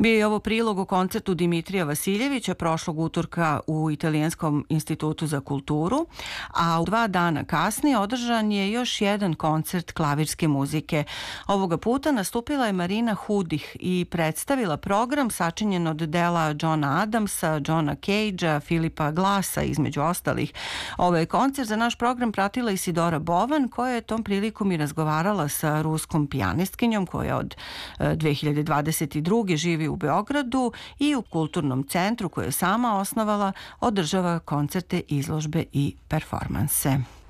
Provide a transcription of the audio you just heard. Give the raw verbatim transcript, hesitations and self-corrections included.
Bio je ovo prilog o koncertu Dimitrija Vasiljevića prošlog utorka u Italijanskom institutu za kulturu, a u dva dana kasnije održan je još jedan koncert klavirske muzike. Ovoga puta nastupila je Marina Hudih i predstavila program sačinjen od dela Johna Adamsa, Johna Cagea, Filipa Glassa, između ostalih. Ovaj koncert za naš program pratila Isidora Bovan, koja je tom prilikom i razgovarala sa ruskom pijanistkinjom koja od dve hiljade dvadeset druge živi u Beogradu i u kulturnom centru koje je sama osnovala održava koncerte, izložbe i performanse.